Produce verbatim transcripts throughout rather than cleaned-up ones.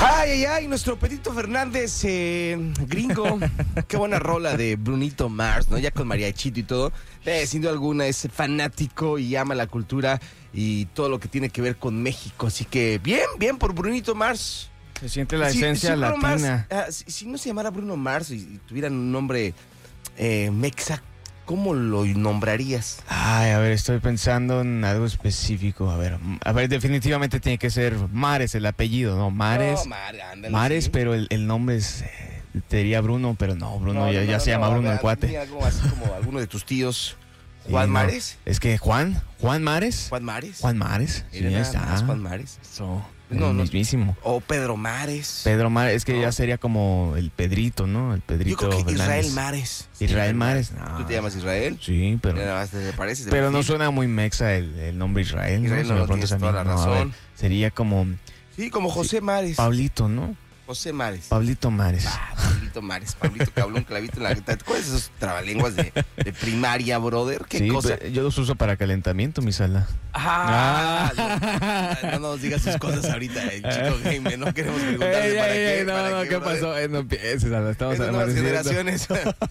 Ay, ay, ay, nuestro Pedrito Fernández, eh, gringo. Qué buena rola de Brunito Mars, ¿no? Ya con mariachito y todo. Eh, sin duda alguna es fanático y ama la cultura y todo lo que tiene que ver con México. Así que bien, bien por Brunito Mars. Se siente la Si- esencia si Bruno latina. Mars, ah, si, si no se llamara Bruno Mars y, y tuviera un nombre eh, mexa, ¿cómo lo nombrarías? Ay, a ver, estoy pensando en algo específico. A ver, a ver, definitivamente tiene que ser Mares el apellido, ¿no? Mares. No, Mar, ándale, Mares, sí. pero el, el nombre es, eh, te diría Bruno, pero no, Bruno No, ya, no, ya no, se no, llama a Bruno ver, el cuate. dime algo así como alguno de tus tíos. Sí, Juan no. Mares. Es que Juan, Juan Mares. Juan Mares. Juan Mares. Sí, Mira ahí nada está. más, Juan Mares. Eso, No, el no. mismísimo. O Pedro Mares. Pedro Mares, es que No. ya sería como el Pedrito, ¿no? El Yo Pedrito creo que Fernández. Israel Mares. Israel Mares, no. ¿Tú te llamas Israel? Sí, pero... Nada más te pareces. Pero no suena muy mexa el, el nombre Israel, Israel, ¿no? no, Si me preguntas tienes a mí, toda la no, a ver, razón. sería como Sí, como José Mares. Pablito, ¿no? José Mares. Pablito Mares. Ah, Pablito Mares, Pablito Cablón, clavito en la... ¿Te acuerdas de esos trabalenguas de, de primaria, brother? ¿Qué Sí, cosa? pe- yo los uso para calentamiento, mi sala. Ah, no, no nos digas sus cosas ahorita, el chico gamer, no queremos preguntarle Ey, para ey, qué, ey, no, para no, qué, ¿qué brother. pasó? Eh, no empieces, Sala, estamos Esas nuevas amaneciendo. generaciones.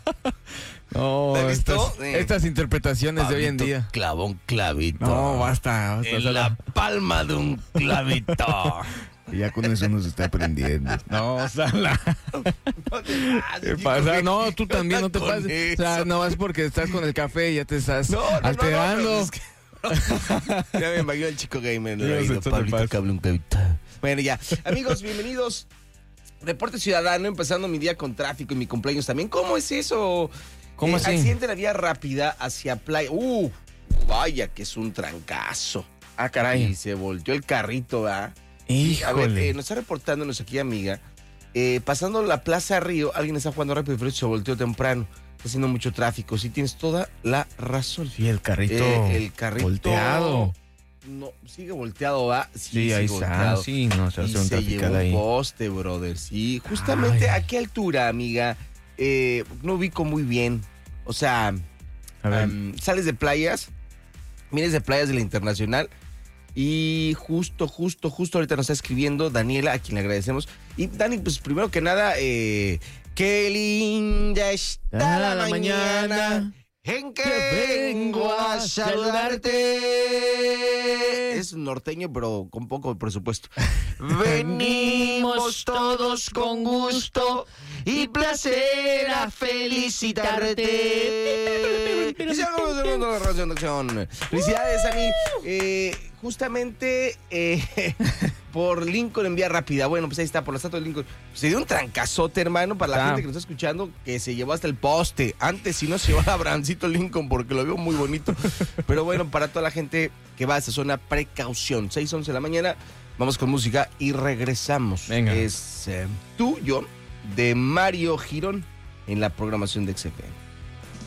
No, ¿La has visto? estas, Sí. estas interpretaciones de hoy en Pablito día. Clavón, clavito. No, basta, basta, En Sala. la palma de un clavito. Ya con eso nos está aprendiendo. No, Sala. No te pases, ¿Qué chico, pasa? que- No, tú también no te con pases. O eso. sea, no vas porque estás con el café y ya te estás No, no, no, no, alterando. pero es que- Ya me imagino el chico gamer. Dios, ¿No? Oído, esto te Pablito pasa. Cable un clavito. Bueno, ya. Amigos, bienvenidos. Reporte Ciudadano, empezando mi día con tráfico y mi cumpleaños también. ¿Cómo es eso? ¿Cómo Eh, así? Accidente en la vía rápida hacia Playa. Uh, vaya que es un trancazo. Ah, caray. Y se volteó el carrito, ¿verdad? A ver, Híjole. eh, nos está reportándonos aquí, amiga. Eh, pasando la Plaza Río, alguien está jugando rápido y furioso y se volteó temprano. Está haciendo mucho tráfico. Sí, tienes toda la razón. Sí, el carrito. Eh, el carrito volteado. No, sigue volteado, ¿va? Sí, ahí sigue está. volteado. Sí, no, se Y hace un se llevó trafical un ahí. poste, brother. Sí, justamente Ay. a qué altura, amiga. Eh, no ubico muy bien. O sea, A ver. am, sales de playas, vienes de playas de la Internacional y justo, justo, justo ahorita nos está escribiendo Daniela, a quien le agradecemos. Y Dani, pues primero que nada, eh, qué linda está Ah, la, la mañana, mañana en que que vengo a vengo a saludarte. Es norteño, pero con poco presupuesto. Venimos todos con gusto y placer a felicitarte. Felicidades, Dani. Eh, justamente eh, por Lincoln en vía rápida. Bueno, pues ahí está, por la estatua de Lincoln. Se dio un trancazote, hermano, para la Ah. gente que nos está escuchando, que se llevó hasta el poste. Antes, si no, se llevaba a Brancito Lincoln porque lo veo muy bonito. Pero bueno, para toda la gente que va a esa zona, precaución. seis once de la mañana, vamos con música y regresamos. Venga. Es eh, Tú, yo, de Mario Girón en la programación de X F M.